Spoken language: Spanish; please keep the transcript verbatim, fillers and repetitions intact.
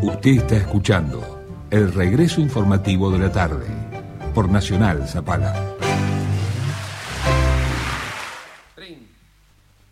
Usted está escuchando el regreso informativo de la tarde por Nacional Zapala.